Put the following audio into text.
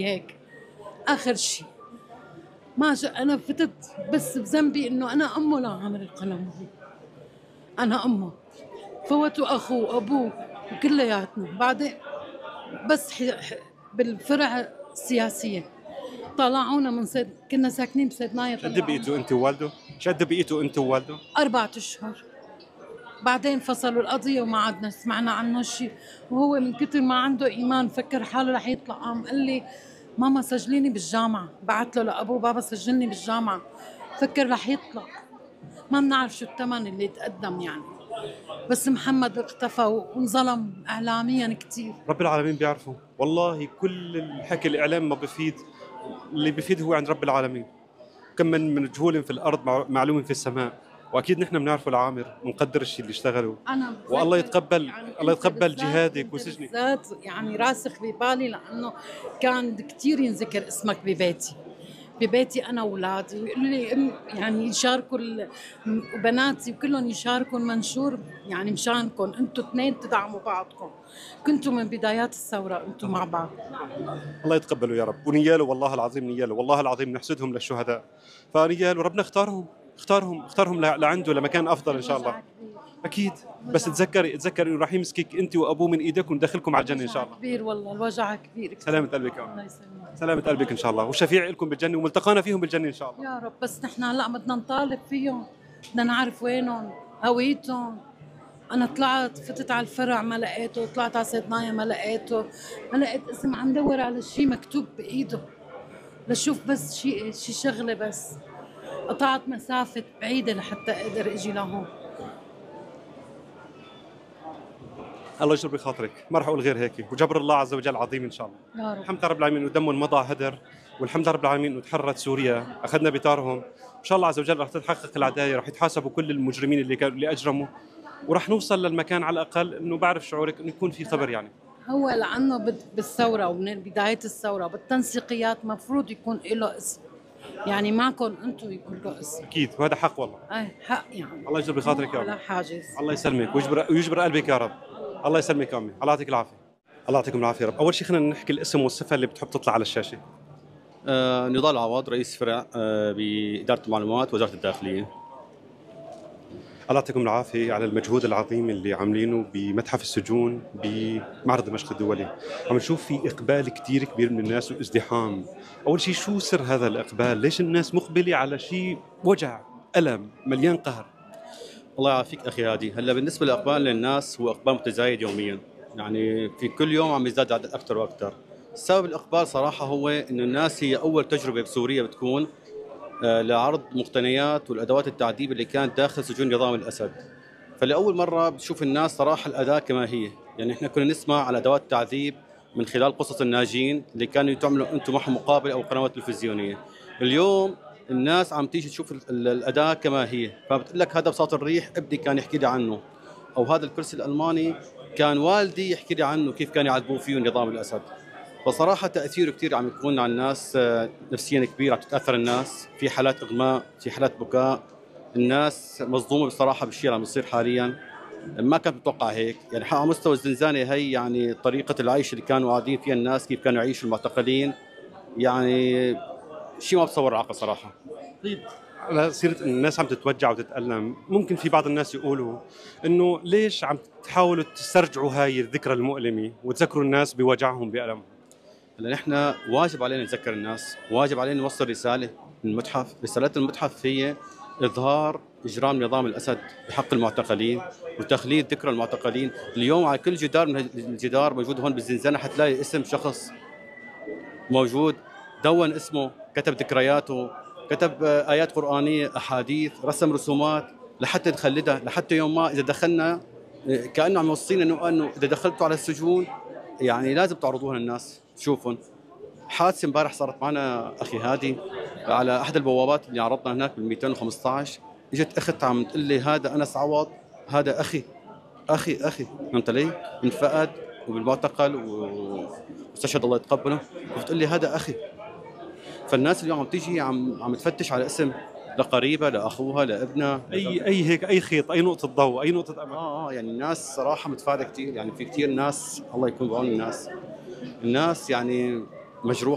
هيك. آخر شيء ما أنا فتت بس بذنبي إنه أنا أمه لعامر القلموي، أنا أمه، فوتوا أخوه وأبوه وكلياتنا. بعدين بس بالفرع السياسية طلعونا من كنا ساكنين بسيدنايا. شد بقيتوا انت ووالده؟ شد بقيتوا انت ووالده؟ 4 أشهر. بعدين فصلوا القضية وما عدنا سمعنا عنه شيء. وهو من كتر ما عنده إيمان فكر حاله رح يطلع. قال لي ماما سجليني بالجامعة، بعت له لأبوه بابا سجلني بالجامعة، فكر رح يطلع. ما بنعرف شو الثمن اللي تقدم يعني. بس محمد اختفى وانظلم إعلاميا كتير. رب العالمين بيعرفوا، والله كل الحكي الإعلام ما بفيد، اللي بفيد هو عند رب العالمين. كم من مجهول في الأرض معلوم في السماء، واكيد نحن بنعرفه العامر ونقدر الشيء اللي اشتغله. والله يتقبل يعني الله يتقبل جهادك وسجنك. بالذات يعني راسخ ببالي لانه كان كثير ينذكر اسمك ببيتي انا واولادي، ويقولوا لي يعني يشاركوا بناتي وكلهم يشاركوا المنشور يعني مشانكم انتم اثنين تدعموا بعضكم، كنتوا من بدايات الثوره انتم مع بعض. الله يتقبله يا رب، ونياله والله العظيم نياله، والله العظيم نحسدهم للشهداء، فنياله ربنا اختارهم لعنده لمكان افضل ان شاء الله. اكيد، بس تذكري انه راح يمسكك انت وابوه من ايدك وندخلكم على الجنه ان شاء الله. كبير والله الوجع كبير. سلامة قلبك يا الله يسلمك. سلامة قلبك ان شاء الله، والشفيع لكم بالجنه وملتقانا فيهم بالجنه ان شاء الله يا رب. بس نحن هلا بدنا نطالب فيهم، بدنا نعرف وينهم، هويتهم. انا طلعت فتت على الفرع ما لقيته، طلعت على سيدنايا ما لقيته، ما لقيت اسم. عم دور على شيء مكتوب بايده لشوف بس شيء شغله، بس قطعت مسافه بعيده لحتى اقدر اجي لهون. الله يجبر بخاطرك، ما راح اقول غير هيك، وجبر الله عز وجل عظيم ان شاء الله. يا رب. الحمد لله رب العالمين انه دمهم مضى هدر، والحمد لله رب العالمين انه تحررت سوريا، اخذنا بطارهم، ان شاء الله عز وجل راح تتحقق العداله، راح يتحاسبوا كل المجرمين اللي اجرموا، وراح نوصل للمكان على الاقل انه بعرف شعورك انه يكون في خبر يعني. هو لانه بالثوره ومن بدايه الثوره بالتنسيقيات مفروض يكون له اسم، يعني معكم انتم يكون له اسم. اكيد، وهذا حق والله. اي حق يعني. الله يجبر بخاطرك يا رب. على حاجز. الله يسلمك ويجبر قلبك يا رب. الله يسلمك يا امي، الله يعطيك العافيه. الله يعطيكم العافيه يا رب. اول شيء خلينا نحكي الاسم والصفه اللي بتحب تطلع على الشاشه. نضال عوض، رئيس فرع بإدارة المعلومات وزارة الداخلية. الله يعطيكم العافيه على المجهود العظيم اللي عاملينه بمتحف السجون بمعرض دمشق الدولي. عم نشوف في اقبال كثير كبير من الناس وازدحام. اول شيء شو سر هذا الاقبال؟ ليش الناس مقبله على شيء وجع الم مليان قهر؟ الله يعافيك اخي هادي. هلا بالنسبه لاقبال للناس هو اقبال متزايد يوميا، يعني في كل يوم عم يزداد عدد اكثر واكثر. سبب الاقبال صراحه هو انه الناس هي اول تجربه بسوريا بتكون لعرض مقتنيات والادوات التعذيب اللي كانت داخل سجون نظام الاسد. فلاول مره بتشوف الناس صراحه الاداه كما هي، يعني احنا كنا نسمع على ادوات التعذيب من خلال قصص الناجين اللي كانوا تعملوا انتم معهم مقابله او قنوات تلفزيونيه. اليوم الناس عم تيجي تشوف الاداه كما هي، فبتقول لك هذا بساط الريح ابني كان يحكي لي عنه، او هذا الكرسي الالماني كان والدي يحكي لي عنه كيف كان يعذبوه فيه نظام الاسد. فصراحه تاثيره كثير عم يكون على الناس نفسيا كبير، عم تتاثر الناس، في حالات اغماء، في حالات بكاء، الناس مصدومه بصراحه بالشيء اللي عم يصير حاليا، ما كانت متوقع هيك. يعني على مستوى الزنزانه هي يعني طريقه العيش اللي كانوا قاعدين فيها الناس، كيف كانوا يعيشوا المعتقلين، يعني شيء ما بتصور عقل صراحه. طيب على سيرة إن الناس عم تتوجع وتتألم، ممكن في بعض الناس يقولوا إنه ليش عم تحاولوا تسترجعوا هاي الذكرى المؤلمة وتذكروا الناس بوجعهم بألمهم؟ هلا نحن واجب علينا نذكر الناس، واجب علينا نوصل رسالة من المتحف. رسالة المتحف هي إظهار إجرام نظام الأسد بحق المعتقلين وتخليد ذكرى المعتقلين. اليوم على كل جدار من الجدار موجود هون بالزنزانة حتلاقي اسم شخص موجود، دون اسمه، كتب ذكرياته، كتب آيات قرآنية، أحاديث، رسم رسومات لحتى نخلدها، لحتى يوم ما إذا دخلنا كأنه عم يوصينا إنه إذا دخلتوا على السجون يعني لازم تعرضوها للناس تشوفهم. حادثة امبارح صارت معنا أخي هادي على أحد البوابات اللي عرضنا هناك بال 215، إجت أخت عم تقول لي هذا أنس عوض، هذا أخي فهمت علي؟ انفقد وبالمعتقل واستشهد الله يتقبله، وبتقول لي هذا أخي. فالناس اليوم عم تيجي عم تفتش على اسم لقريبه، لاخوها، لابنها، اي هيك اي خيط، اي نقطه ضوء، اي نقطه امل. يعني الناس صراحه متفاعله كثير، يعني في كثير ناس الله يكون بعون الناس يعني مجروحه.